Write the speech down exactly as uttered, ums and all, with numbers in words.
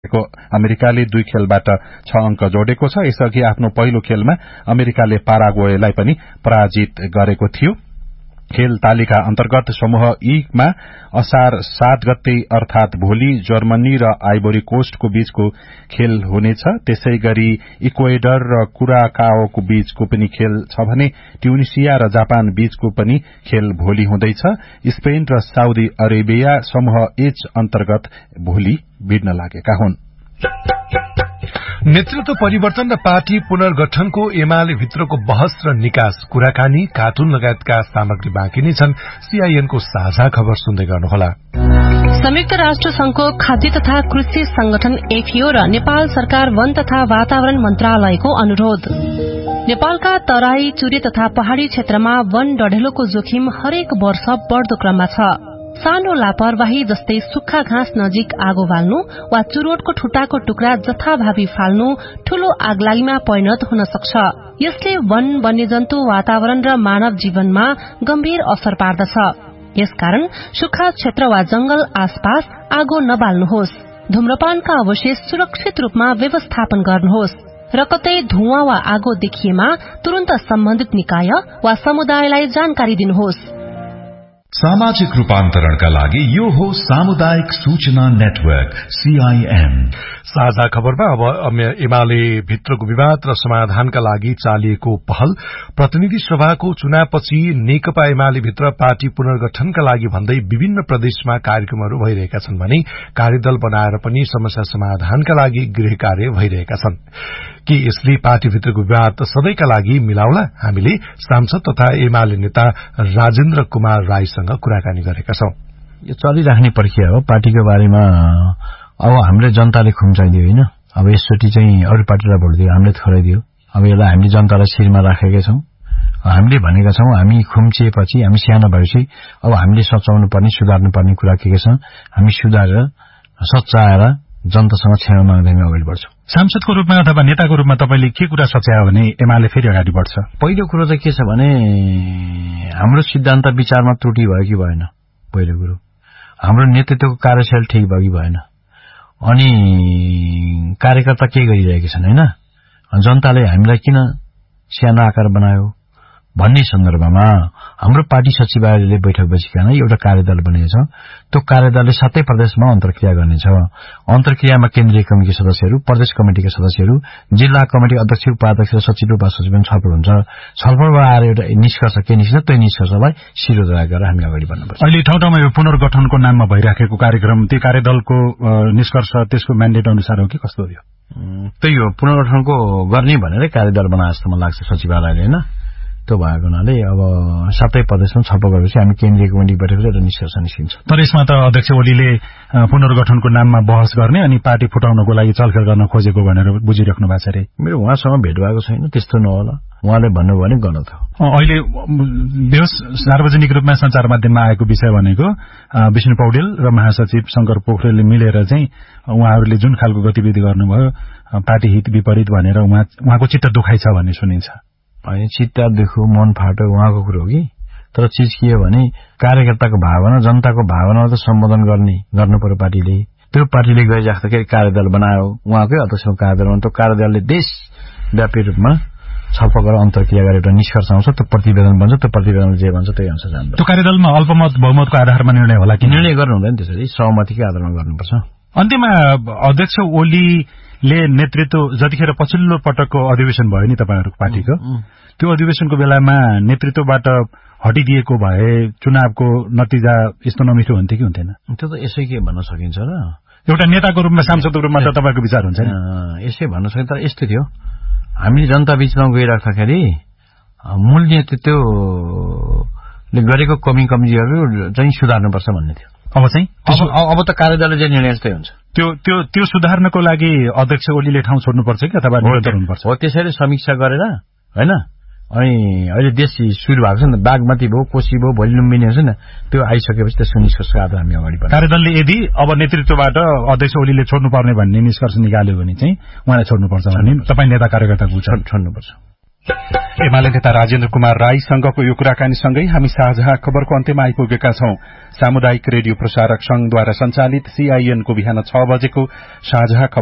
अमेरिकाले दुई खेलबाट छ अंक जोडेको छ। यसअघि आफ्नो पहिलो खेलमा अमेरिकाले पाराग्वेलाई पनि पराजित गरेको थियो। खेल तालिका अन्तर्गत समूह ई मा असार सात गते अर्थात भोलि जर्मनी र आइभोरी कोस्टको बीचको खेल हुनेछ। त्यसै गरी इक्वेडर र कुराकाओको बीचको पनि खेल छ भने ट्युनिसिया र जापान बीचको पनि खेल भोलि हुँदैछ। स्पेन र साउदी अरेबिया समूह एच अन्तर्गत भोलि भिड्न लागेका हुन्। नेतृत्व परिवर्तन र पार्टी पुनर्गठनको एमाले भित्रको बहस र निकास, कुराकानी, कार्टुन लगायतका सामग्री बाँकी नै छन्। सीआईएनको साझा खबर सुन्दै गर्नुहोला। संयुक्त राष्ट्र संघको खाद्य तथा कृषि संगठन एफएओ र नेपाल सरकार वन तथा वातावरण मन्त्रालयको अनुरोध। नेपालका तराई, चुरे तथा पहाड़ी क्षेत्रमा वन डढेलोको जोखिम हरेक वर्ष बढ़दो क्रममा छ। सानो लापरवाही जस्तै सुक्खा घाँस नजिक आगो बाल्नु वा चुरोटको ठुटाको टुक्रा जथाभावी फाल्नु ठूलो आगलागीमा परिणत हुन सक्छ। यसले वन, वन्यजन्तु, वातावरण र मानव जीवनमा गम्भीर असर पार्दछ। यसकारण सुक्खा क्षेत्र वा जंगल आसपास आगो नबाल्नुहोस्। धूम्रपानका अवशेष सुरक्षित रूपमा व्यवस्थापन गर्नुहोस् र कतै धुवाँ वा आगो देखिएमा तुरन्त सम्बन्धित निकाय वा समुदायलाई जानकारी दिनुहोस्। सामाजिक रूपान्तरणका लागि यो हो सामुदायिक सूचना नेटवर्क सीआईएन। साझा खबरमा अब एमाले भित्रको विवाद र समाधानका लागि चालिएको पहल। प्रतिनिधि सभाको चुनावपछि नेकपा एमाले भित्र पार्टी पुनर्गठनका लागि भन्दै विभिन्न प्रदेशमा कार्यक्रमहरू भइरहेका छन् भने कार्यदल बनाएर पनि समस्या समाधानका लागि गृह कार्य भइरहेका छन्। के यसले पार्टीभित्रको विवाद सधैँका लागि मिलाउला? हामीले सांसद तथा एमाले नेता राजेन्द्र कुमार राईसँग कुराकानी गरेका छौं। यो चलिराख्ने प्रक्रिया हो। पार्टीको बारेमा अब हामीले जनताले खुम्चाइदियो होइन, अब यसचोटि चाहिँ अरू पार्टीलाई भोट दियो, हामीले थोराइदियो। अब यसलाई हामीले जनतालाई शिरमा राखेका छौं। हामीले भनेका छौं हामी खुम्चिएपछि, हामी सानो भएपछि अब हामीले सचाउनु पर्ने, सुधार्नु पर्ने कुरा के के छ, हामी सुधारेर सच्याएर जनतासँग क्षमा माग्दै अगाडि बढ्छौं। सांसदको रूपमा अथवा नेताको रूपमा तपाईले के कुरा सच्यायो भने एमाले फेरि अगाडि बढ्छ? पहिलो कुरो चाहिँ के छ भने हाम्रो सिद्धान्त विचारमा त्रुटि भयो कि भएन, पहिलो कुरो हाम्रो नेतृत्वको कार्यशैली ठिक भयो कि भएन, अनि कार्यकर्ता के गरिरहेका छन् होइन, जनताले हामीलाई किन सानो आकार बनायो भन्ने सन्दर्भमा हाम्रो पार्टी सचिवालयले बैठक बसिकन एउटा कार्यदल बनेको छ। त्यो कार्यदलले सातै प्रदेशमा अन्तर्क्रिया गर्नेछ। अन्तर्क्रियामा केन्द्रीय कमिटिका सदस्यहरू, प्रदेश कमिटिका सदस्यहरू, जिल्ला कमिटी अध्यक्ष, उपाध्यक्ष र सचिव र उपसचिव छलफल हुन्छ। छलफलबाट आएर एउटा निष्कर्ष के निस्कन्छ, त्यो निष्कर्षलाई शिरोधारा गरेर हामी अगाडि बढ्नुपर्छ। अहिले ठाउँ ठाउँमा यो पुनर्गठनको नाममा भइराखेको कार्यक्रम त्यो कार्यदलको निष्कर्ष त्यसको म्यान्डेट अनुसार हो कि कस्तो हो? त्यही हो, पुनर्गठनको गर्ने भनेर कार्यदल बनाए जस्तो मलाई लाग्छ सचिवालयले होइन। त्यो भएको हुनाले अब सातै प्रदेशमा छलफल गरेपछि हामी केन्द्रीय कमिटी बैठकले एउटा निष्कर्ष निस्किन्छ। तर यसमा त अध्यक्ष ओलीले पुनर्गठनको नाममा बहस गर्ने अनि पार्टी फुटाउनको लागि छलफल गर्न खोजेको भनेर बुझिराख्नु भएको छ रे। मेरो उहाँसँग भेट भएको छैन, त्यस्तो नहोला। उहाँले भन्नुभयो भने गलत हो। अहिले बेहोस सार्वजनिक रूपमा सञ्चार माध्यममा आएको विषय भनेको विष्णु पौडेल र महासचिव शंकर पोखरेलले मिलेर चाहिँ उहाँहरूले जुन खालको गतिविधि गर्नुभयो पार्टी हित विपरीत भनेर उहाँ उहाँको चित्त दुखाइ छ भन्ने सुनिन्छ। होइन, चित्त दुखो, मन फाटो उहाँको कुरो हो कि, तर चिज के हो भने कार्यकर्ताको भावना, जनताको भावनालाई त सम्बोधन गर्ने गर्नु पर्यो पार्टीले। त्यो पार्टीले गरिराख्दाखेरि कार्यदल बनायो, उहाँकै अध्यक्षको कार्यदल बनायो। त्यो कार्यदलले देशव्यापी रूपमा छलफल गरेर अन्तर्क्रिया गरेर एउटा निष्कर्ष आउँछ, त्यो प्रतिवेदन बन्छ। त्यो प्रतिवेदनले जे भन्छ त्यही अनुसार जान्छ। त्यो कार्यदलमा अल्पमत बहुमतको आधारमा निर्णय होला कि? निर्णय गर्नु हुँदैन, त्यसरी सहमतिकै आधारमा गर्नुपर्छ। अन्त्यमा अध्यक्ष ओलीले नेतृत्व जतिखेर पछिल्लो पटकको अधिवेशन भयो नि तपाईँहरूको पार्टीको, त्यो अधिवेशनको बेलामा नेतृत्वबाट हटिदिएको भए चुनावको नतिजा यस्तो नमिठो हुन्थ्यो कि हुन्थेन? त्यो त यसै के भन्न सकिन्छ र, एउटा नेताको रूपमा सांसदको रूपमा त तपाईँको विचार हुन्छ नि? यसै भन्न सकिन्छ। तर यस्तो थियो, हामीले जनता बीचमा गइराख्दाखेरि मूल नेतृत्वले गरेको कमी कमजोरीहरू चाहिँ सुधार्नुपर्छ भन्ने थियो। अब चाहिँ अब त कार्यदलले जे निर्णय त्यही हुन्छ। त्यो त्यो त्यो सुधार्नको लागि अध्यक्ष ओलीले ठाउँ छोड्नुपर्छ कि अथवा निरन्तर हुनुपर्छ? हो, त्यसैले समीक्षा गरेर होइन। अनि अहिले देश सुरु भएको छ नि, बागमती भयो, कोशी भयो, भोलि लुम्बिनी हुन्छ नि, त्यो आइसकेपछि त्यसको निष्कर्ष आधार हामी अगाडि बढ्छौँ। कार्यदलले यदि अब नेतृत्वबाट अध्यक्ष ओलीले छोड्नुपर्ने भन्ने निष्कर्ष निकाल्यो भने चाहिँ उहाँलाई छोड्नुपर्छ भन्ने तपाईँ नेता कार्यकर्ताको विचार? छोड्नुपर्छ। एमाले नेता राजेन्द्र कुमार राईसँगको यो कुराकानीसँगै हामी साझा खबरको अन्त्यमा आइपुगेका छौं। सामुदायिक रेडियो प्रसारक संघद्वारा संचालित सीआईएनको बिहान छ बजेको साझा